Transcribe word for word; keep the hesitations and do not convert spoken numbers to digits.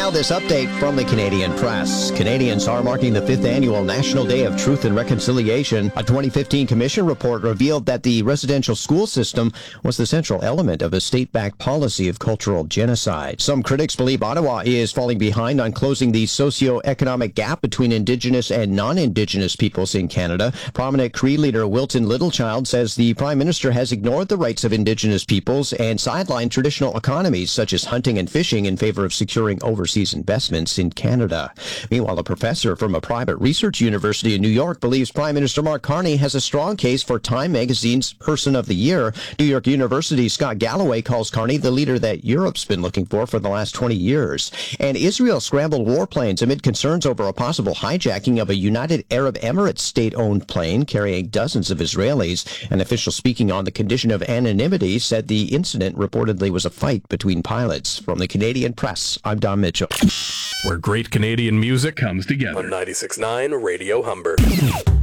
Now this update from the Canadian Press. Canadians are marking the fifth annual National Day of Truth and Reconciliation. A twenty fifteen commission report revealed that the residential school system was the central element of a state-backed policy of cultural genocide. Some critics believe Ottawa is falling behind on closing the socio-economic gap between Indigenous and non-Indigenous peoples in Canada. Prominent Cree leader Wilton Littlechild says the Prime Minister has ignored the rights of Indigenous peoples and sidelined traditional economies such as hunting and fishing in favor of securing overseas investments in Canada. Meanwhile, a professor from a private research university in New York believes Prime Minister Mark Carney has a strong case for Time magazine's Person of the Year. New York University's Scott Galloway calls Carney the leader that Europe's been looking for for the last twenty years. And Israel scrambled warplanes amid concerns over a possible hijacking of a United Arab Emirates state-owned plane carrying dozens of Israelis. An official speaking on the condition of anonymity said the incident reportedly was a fight between pilots. From the Canadian Press, I'm Don Mitchell. Where great Canadian music comes together. On ninety-six point nine Radio Humber.